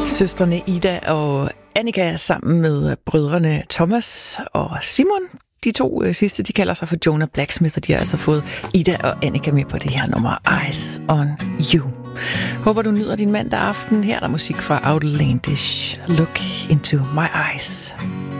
Søstrene Ida og Annika sammen med brødrene Thomas og Simon. De to sidste, de kalder sig for Jonah Blacksmith, og de har altså fået Ida og Annika med på det her nummer Eyes on You. Håber du nyder din mandag aften. Her er der musik fra Outlandish. Look into my eyes.